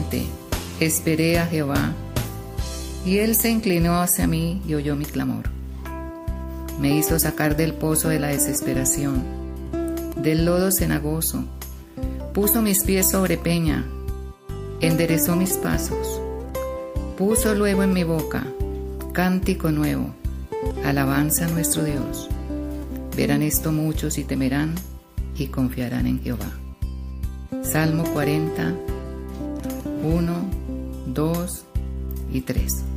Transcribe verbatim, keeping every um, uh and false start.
veinte. Esperé a Jehová, y él se inclinó hacia mí y oyó mi clamor. Me hizo sacar del pozo de la desesperación, del lodo cenagoso. Puso mis pies sobre peña, enderezó mis pasos. Puso luego en mi boca cántico nuevo, alabanza a nuestro Dios. Verán esto muchos y temerán y confiarán en Jehová. Salmo cuarenta, uno, dos y tres.